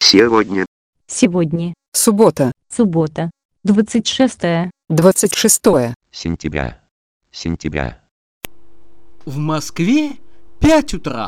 Сегодня. Сегодня. Суббота. Суббота. 26 26 Сентября. Сентября. В Москве 5 утра.